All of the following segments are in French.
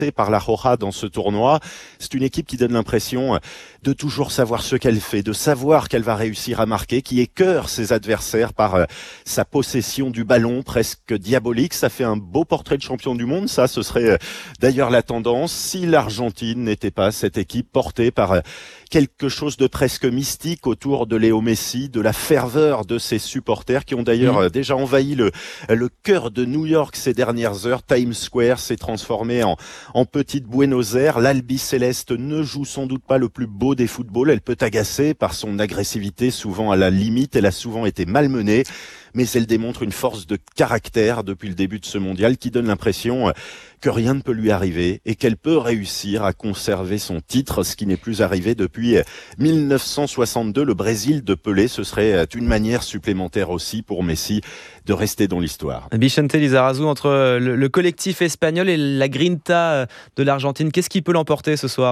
par la Roja dans ce tournoi. C'est une équipe qui donne l'impression de toujours savoir ce qu'elle fait, de savoir qu'elle va réussir à marquer, qui écœure ses adversaires par sa possession du ballon presque diabolique. Ça fait un beau portrait de champion du monde, ça, ce serait d'ailleurs la tendance si l'Argentine n'était pas cette équipe portée par quelque chose de presque mystique autour de Léo Messi, de la ferveur de ses supporters qui ont d'ailleurs déjà envahi le cœur de New York ces dernières heures. Times Square s'est transformé en petite Buenos Aires. L'Albi-Céleste ne joue sans doute pas le plus beau des footballs. Elle peut agacer par son agressivité, souvent à la limite. Elle a souvent été malmenée, mais elle démontre une force de caractère depuis le début de ce mondial qui donne l'impression que rien ne peut lui arriver et qu'elle peut réussir à conserver son titre, ce qui n'est plus arrivé depuis 1962. Le Brésil de Pelé, ce serait une manière supplémentaire aussi pour Messi de rester dans l'histoire. Vicente Lizarazu, entre le collectif espagnol et la grinta de l'Argentine, qu'est-ce qui peut l'emporter ce soir ?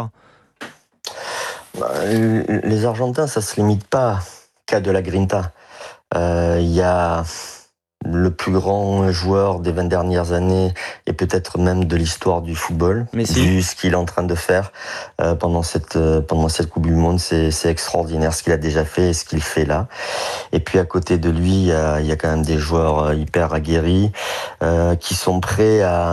Les Argentins, ça se limite pas qu'à de la grinta. Il y a le plus grand joueur des 20 dernières années et peut-être même de l'histoire du football. Vu ce qu'il est en train de faire pendant cette Coupe du Monde, c'est extraordinaire ce qu'il a déjà fait et ce qu'il fait là. Et puis à côté de lui, il y a quand même des joueurs hyper aguerris qui sont prêts à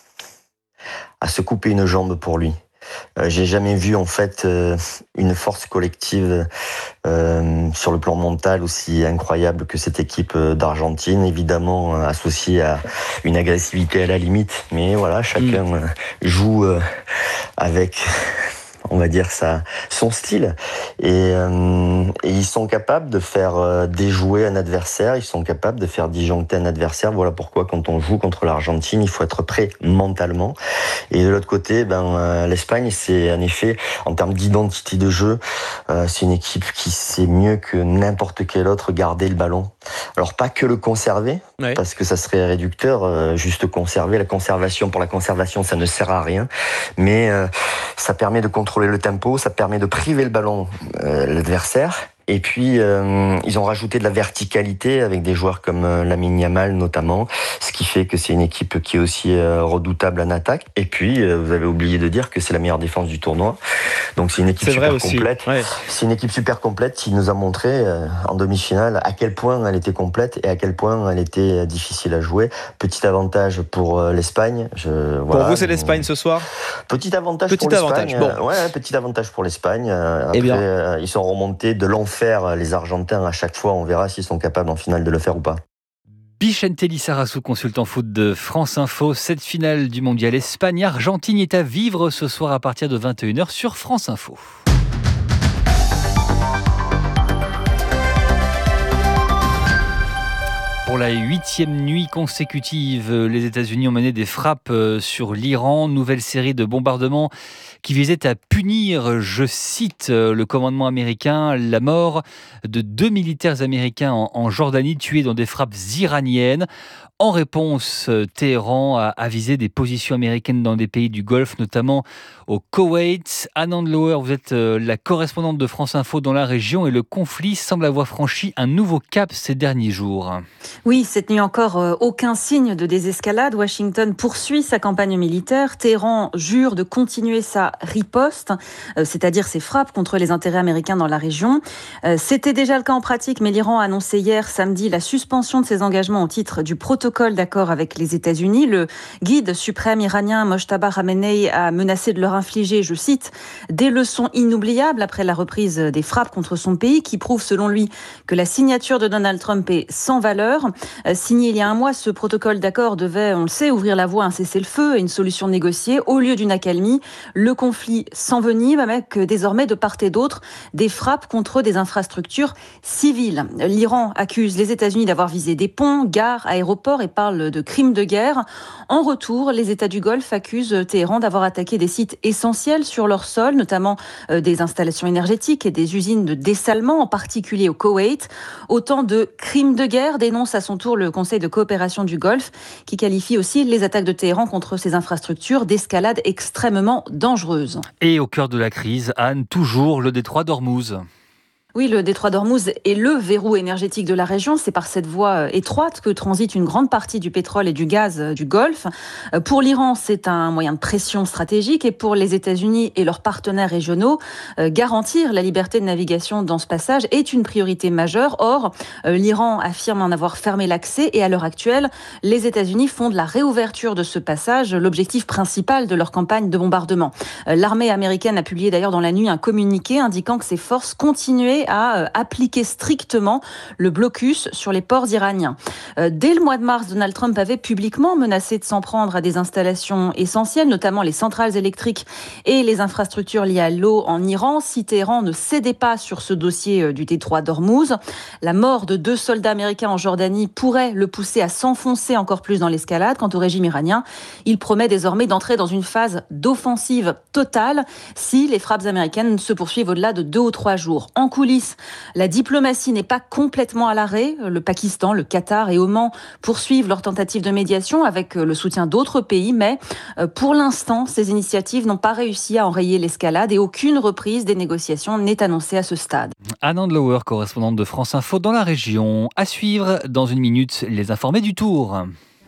se couper une jambe pour lui. J'ai jamais vu en fait une force collective sur le plan mental aussi incroyable que cette équipe d'Argentine, évidemment associée à une agressivité à la limite, mais voilà, chacun joue avec, on va dire, son style. Et ils sont capables de faire déjouer un adversaire, ils sont capables de faire disjoncter un adversaire. Voilà pourquoi quand on joue contre l'Argentine, il faut être prêt mentalement. Et de l'autre côté, l'Espagne, c'est en effet, en termes d'identité de jeu, c'est une équipe qui sait mieux que n'importe quel autre garder le ballon. Alors pas que le conserver, parce que ça serait réducteur, juste conserver. La conservation pour la conservation, ça ne sert à rien. Mais ça permet de contrôler le tempo, ça permet de priver le ballon l'adversaire. Et puis, ils ont rajouté de la verticalité avec des joueurs comme Lamine Yamal notamment, ce qui fait que c'est une équipe qui est aussi redoutable en attaque. Et puis, vous avez oublié de dire que c'est la meilleure défense du tournoi. Donc, c'est une équipe super complète. Ouais. C'est une équipe super complète qui nous a montré en demi-finale à quel point elle était complète et à quel point elle était difficile à jouer. Petit avantage pour l'Espagne. Pour vous, c'est l'Espagne ce soir ? Petit avantage pour l'Espagne. Petit avantage pour l'Espagne. Après, ils sont remontés de l'enfer. Les Argentins, à chaque fois, on verra s'ils sont capables en finale de le faire ou pas. Vicente Lizarazu, consultant foot de France Info. Cette finale du mondial Espagne-Argentine est à vivre ce soir à partir de 21h sur France Info. Pour la 8e nuit consécutive, les États-Unis ont mené des frappes sur l'Iran. Nouvelle série de bombardements qui visait à punir, je cite, le commandement américain, la mort de 2 militaires américains en Jordanie tués dans des frappes iraniennes. En réponse, Téhéran a visé des positions américaines dans des pays du Golfe, notamment au Koweït. Anne Andlauer, vous êtes la correspondante de France Info dans la région et le conflit semble avoir franchi un nouveau cap ces derniers jours. Oui, cette nuit encore, aucun signe de désescalade. Washington poursuit sa campagne militaire. Téhéran jure de continuer sa riposte, c'est-à-dire ses frappes contre les intérêts américains dans la région. C'était déjà le cas en pratique, mais l'Iran a annoncé hier samedi la suspension de ses engagements au titre du protocole d'accord avec les États-Unis. Le guide suprême iranien Mojtaba Khamenei a menacé de leur infliger, je cite, des leçons inoubliables après la reprise des frappes contre son pays, qui prouvent selon lui que la signature de Donald Trump est sans valeur. Signé il y a un mois, ce protocole d'accord devait, on le sait, ouvrir la voie à un cessez-le-feu et une solution négociée. Au lieu d'une accalmie, le conflit s'envenime avec désormais de part et d'autre des frappes contre des infrastructures civiles. L'Iran accuse les États-Unis d'avoir visé des ponts, gares, aéroports et parle de crimes de guerre. En retour, les États du Golfe accusent Téhéran d'avoir attaqué des sites essentiels sur leur sol, notamment des installations énergétiques et des usines de dessalement, en particulier au Koweït. Autant de crimes de guerre, dénonce à son tour le Conseil de coopération du Golfe, qui qualifie aussi les attaques de Téhéran contre ces infrastructures d'escalade extrêmement dangereuse. Et au cœur de la crise, Anne, toujours le détroit d'Ormuz. Oui, le détroit d'Ormuz est le verrou énergétique de la région. C'est par cette voie étroite que transite une grande partie du pétrole et du gaz du Golfe. Pour l'Iran, c'est un moyen de pression stratégique et pour les États-Unis et leurs partenaires régionaux, garantir la liberté de navigation dans ce passage est une priorité majeure. Or, l'Iran affirme en avoir fermé l'accès et à l'heure actuelle, les États-Unis font de la réouverture de ce passage l'objectif principal de leur campagne de bombardement. L'armée américaine a publié d'ailleurs dans la nuit un communiqué indiquant que ses forces continuaient à appliquer strictement le blocus sur les ports iraniens. Dès le mois de mars, Donald Trump avait publiquement menacé de s'en prendre à des installations essentielles, notamment les centrales électriques et les infrastructures liées à l'eau en Iran, si Téhéran ne cédait pas sur ce dossier du détroit d'Ormuz. La mort de 2 soldats américains en Jordanie pourrait le pousser à s'enfoncer encore plus dans l'escalade. Quant au régime iranien, il promet désormais d'entrer dans une phase d'offensive totale si les frappes américaines se poursuivent au-delà de 2 ou 3 jours. En coulisses, la diplomatie n'est pas complètement à l'arrêt. Le Pakistan, le Qatar et Oman poursuivent leurs tentatives de médiation avec le soutien d'autres pays, mais pour l'instant, ces initiatives n'ont pas réussi à enrayer l'escalade et aucune reprise des négociations n'est annoncée à ce stade. Anne Andlauer, correspondante de France Info dans la région. À suivre dans une minute, les informés du Tour.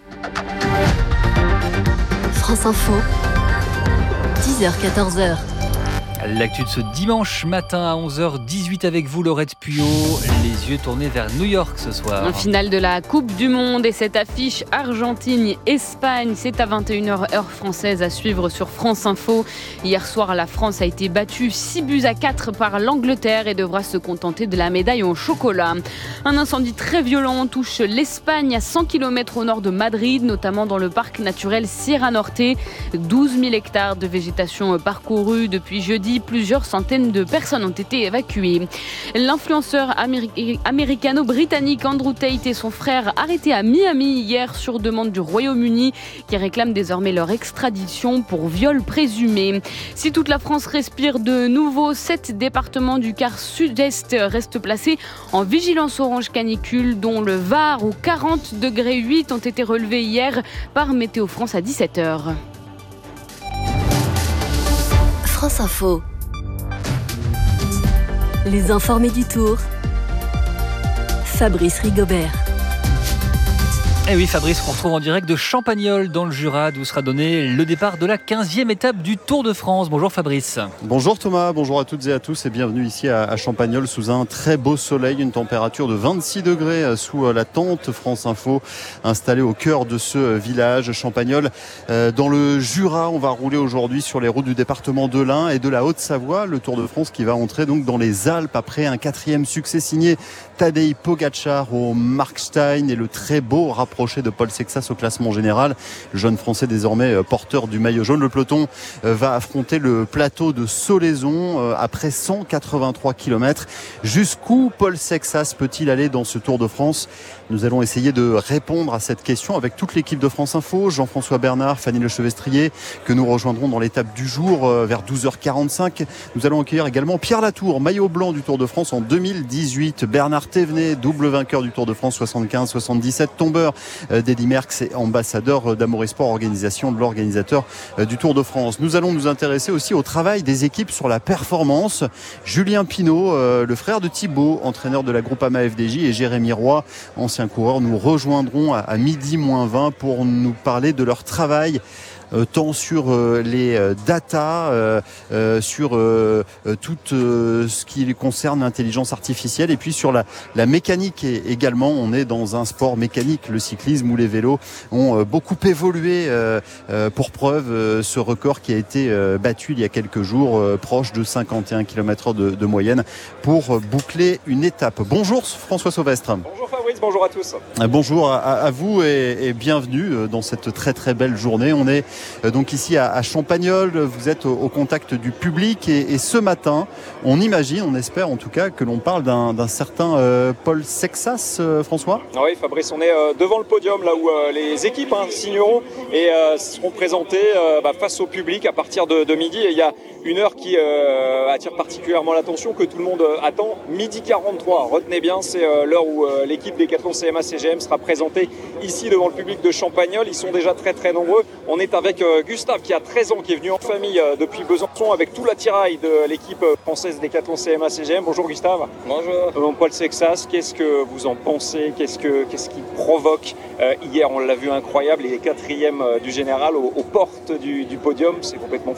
France Info, 10h-14h. L'actu de ce dimanche matin à 11h18 avec vous, Laurette Puyot, les yeux tournés vers New York ce soir. Un final de la Coupe du Monde et cette affiche Argentine-Espagne, c'est à 21h heure française à suivre sur France Info. Hier soir, la France a été battue 6-4 par l'Angleterre et devra se contenter de la médaille en chocolat. Un incendie très violent touche l'Espagne à 100 km au nord de Madrid, notamment dans le parc naturel Sierra Norte. 12 000 hectares de végétation parcourus depuis jeudi. Plusieurs centaines de personnes ont été évacuées. L'influenceur américano-britannique Andrew Tate et son frère arrêtés à Miami hier sur demande du Royaume-Uni qui réclament désormais leur extradition pour viol présumé. Si toute la France respire de nouveau, 7 départements du quart sud-est restent placés en vigilance orange canicule, dont le Var où 40,8 degrés ont été relevés hier par Météo France à 17h. France Info. Les informés du Tour. Fabrice Rigobert. Et oui, Fabrice, on retrouve en direct de Champagnole dans le Jura, d'où sera donné le départ de la 15e étape du Tour de France. Bonjour Fabrice. Bonjour Thomas, bonjour à toutes et à tous et bienvenue ici à Champagnole sous un très beau soleil, une température de 26 degrés sous la tente France Info installée au cœur de ce village Champagnole. Dans le Jura, on va rouler aujourd'hui sur les routes du département de l'Ain et de la Haute-Savoie. Le Tour de France qui va entrer donc dans les Alpes après un 4e succès signé Tadej Pogačar au Markstein et le très beau rapproché de Paul Sexas au classement général. Le jeune Français désormais porteur du maillot jaune. Le peloton va affronter le plateau de Solaizon après 183 km. Jusqu'où Paul Sexas peut-il aller dans ce Tour de France ? Nous allons essayer de répondre à cette question avec toute l'équipe de France Info. Jean-François Bernard, Fanny Lechevestrier, que nous rejoindrons dans l'étape du jour vers 12h45. Nous allons accueillir également Pierre Latour, maillot blanc du Tour de France en 2018. Bernard Thévenet, double vainqueur du Tour de France 75-77, tombeur d'Eddy Merckx et ambassadeur d'Amoris Sport, organisation de l'organisateur du Tour de France. Nous allons nous intéresser aussi au travail des équipes sur la performance. Julien Pinault, le frère de Thibaut, entraîneur de la Groupama FDJ, et Jérémy Roy, ancien coureur, nous rejoindront à midi moins 20 pour nous parler de leur travail. Tant sur les data, sur tout ce qui concerne l'intelligence artificielle et puis sur la mécanique également. On est dans un sport mécanique, le cyclisme où les vélos ont beaucoup évolué. Pour preuve, ce record qui a été battu il y a quelques jours, proche de 51 km/h de moyenne pour boucler une étape. Bonjour François Sauvestre. Bonjour Fabrice, bonjour à tous. Bonjour à vous et bienvenue dans cette très très belle journée. On est donc ici à Champagnole, vous êtes au contact du public et ce matin, on imagine, on espère en tout cas que l'on parle d'un certain Paul Sexas, François. Oui Fabrice, on est devant le podium là où les équipes signeront et seront présentées face au public à partir de midi. Et il y a une heure qui attire particulièrement l'attention, que tout le monde attend, midi 43. Retenez bien, c'est l'heure où l'équipe Décathlon CMA CGM sera présentée ici devant le public de Champagnole. Ils sont déjà très très nombreux. On est avec Gustave qui a 13 ans, qui est venu en famille depuis Besançon avec tout l'attirail de l'équipe française Décathlon CMA CGM. Bonjour Gustave. Bonjour. Paul Sexas, qu'est-ce que vous en pensez? Qu'est-ce qui provoque? Hier, on l'a vu incroyable, il est 4e du général aux portes du podium. C'est complètement